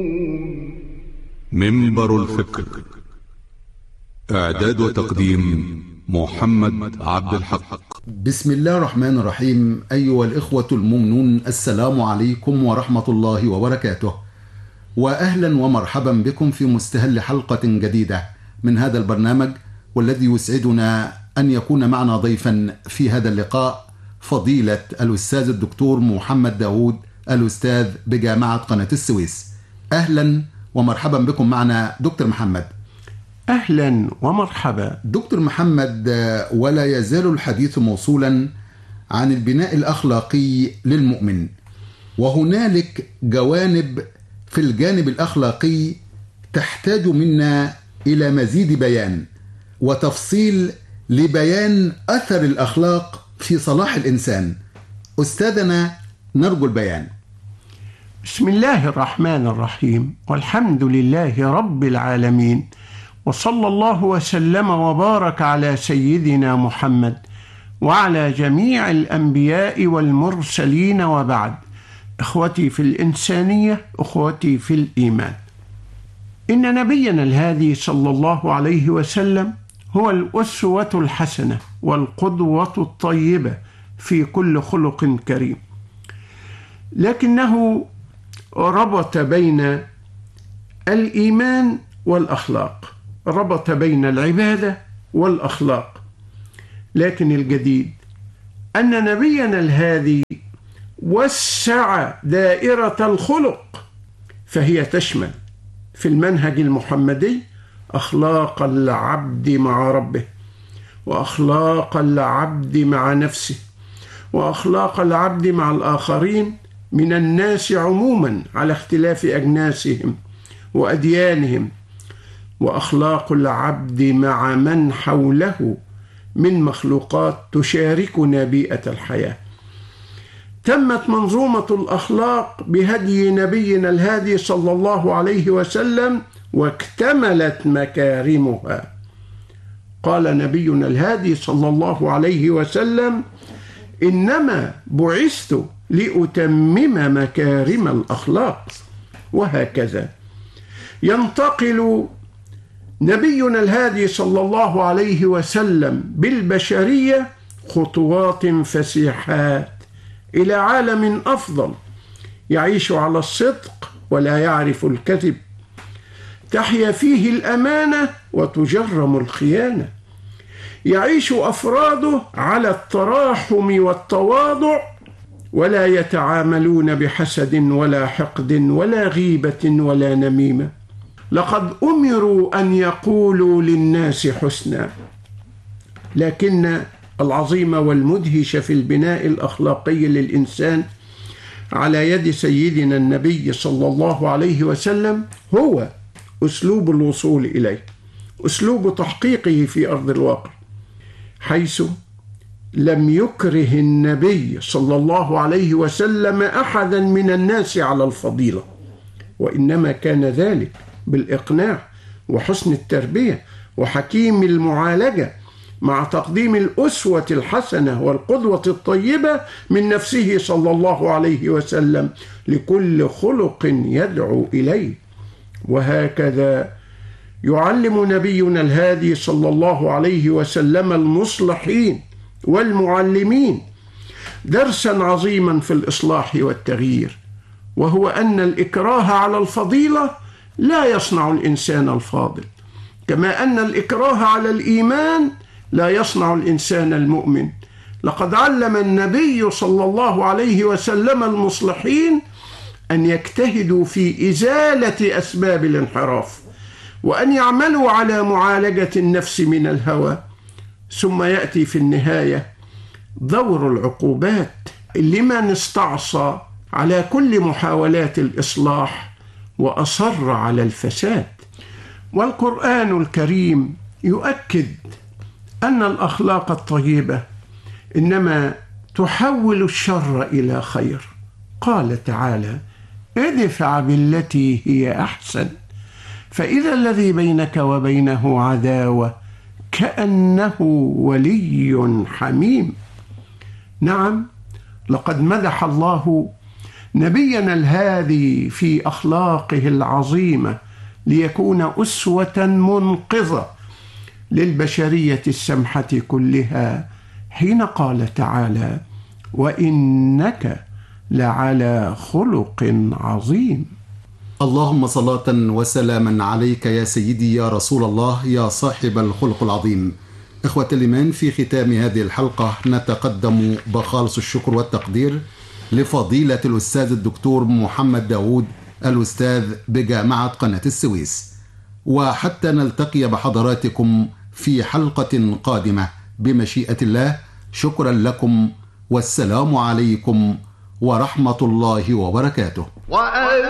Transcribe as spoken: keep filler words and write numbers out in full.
منبر الفكر. إعداد وتقديم محمد عبد الحق. بسم الله الرحمن الرحيم. أيها الإخوة المؤمنون، السلام عليكم ورحمة الله وبركاته، وأهلا ومرحبا بكم في مستهل حلقة جديدة من هذا البرنامج، والذي يسعدنا أن يكون معنا ضيفا في هذا اللقاء فضيلة الأستاذ الدكتور محمد داود، الأستاذ بجامعة قناة السويس. أهلا ومرحبا بكم معنا دكتور محمد. أهلا ومرحبا دكتور محمد، ولا يزال الحديث موصولا عن البناء الأخلاقي للمؤمن، وهنالك جوانب في الجانب الأخلاقي تحتاج منا إلى مزيد بيان وتفصيل لبيان أثر الأخلاق في صلاح الإنسان. أستاذنا نرجو البيان. بسم الله الرحمن الرحيم، والحمد لله رب العالمين، وصلى الله وسلم وبارك على سيدنا محمد وعلى جميع الأنبياء والمرسلين، وبعد. إخوتي في الإنسانية، أخوتي في الإيمان، إن نبينا الهادي صلى الله عليه وسلم هو الأسوة الحسنة والقدوة الطيبة في كل خلق كريم، لكنه ربط بين الإيمان والأخلاق، ربط بين العبادة والأخلاق. لكن الجديد أن نبينا الهادي وسع دائرة الخلق، فهي تشمل في المنهج المحمدي أخلاق العبد مع ربه، وأخلاق العبد مع نفسه، وأخلاق العبد مع الآخرين من الناس عموما على اختلاف أجناسهم وأديانهم، وأخلاق العبد مع من حوله من مخلوقات تشاركنا بيئة الحياة. تمت منظومة الأخلاق بهدي نبينا الهادي صلى الله عليه وسلم، واكتملت مكارمها. قال نبينا الهادي صلى الله عليه وسلم: إنما بعثت لأتمم مكارم الأخلاق. وهكذا ينتقل نبينا الهادي صلى الله عليه وسلم بالبشرية خطوات فسيحات إلى عالم أفضل، يعيش على الصدق ولا يعرف الكذب، تحيا فيه الأمانة وتجرم الخيانة، يعيش أفراده على التراحم والتواضع، ولا يتعاملون بحسد ولا حقد ولا غيبة ولا نميمة. لقد أمروا أن يقولوا للناس حسنا. لكن العظيم والمدهش في البناء الأخلاقي للإنسان على يد سيدنا النبي صلى الله عليه وسلم هو أسلوب الوصول إليه، أسلوب تحقيقه في أرض الواقع، حيث لم يكره النبي صلى الله عليه وسلم أحدا من الناس على الفضيلة، وإنما كان ذلك بالإقناع وحسن التربية وحكيم المعالجة، مع تقديم الأسوة الحسنة والقدوة الطيبة من نفسه صلى الله عليه وسلم لكل خلق يدعو إليه. وهكذا يعلم نبينا الهادي صلى الله عليه وسلم المصلحين والمعلمين درسا عظيما في الإصلاح والتغيير، وهو أن الإكراه على الفضيلة لا يصنع الإنسان الفاضل، كما أن الإكراه على الإيمان لا يصنع الإنسان المؤمن. لقد علم النبي صلى الله عليه وسلم المصلحين أن يجتهدوا في إزالة أسباب الانحراف، وأن يعملوا على معالجة النفس من الهوى، ثم يأتي في النهاية دور العقوبات لمن استعصى على كل محاولات الإصلاح وأصر على الفساد. والقرآن الكريم يؤكد أن الأخلاق الطيبة إنما تحول الشر إلى خير. قال تعالى: ادفع بالتي هي أحسن فإذا الذي بينك وبينه عداوة كأنه ولي حميم. نعم، لقد مدح الله نبينا الهادي في أخلاقه العظيمة ليكون أسوة منقذة للبشرية السمحة كلها، حين قال تعالى: وإنك لعلى خلق عظيم. اللهم صلاة وسلاما عليك يا سيدي يا رسول الله يا صاحب الخلق العظيم. إخوة الإيمان، في ختام هذه الحلقة نتقدم بخالص الشكر والتقدير لفضيلة الأستاذ الدكتور محمد داود، الأستاذ بجامعة قناة السويس. وحتى نلتقي بحضراتكم في حلقة قادمة بمشيئة الله، شكرا لكم والسلام عليكم ورحمة الله وبركاته.